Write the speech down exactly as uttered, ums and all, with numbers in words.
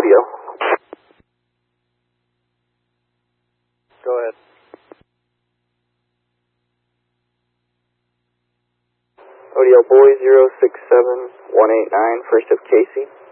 Odeo. Go ahead. Odeo boy zero six seven one eight nine, first of Casey.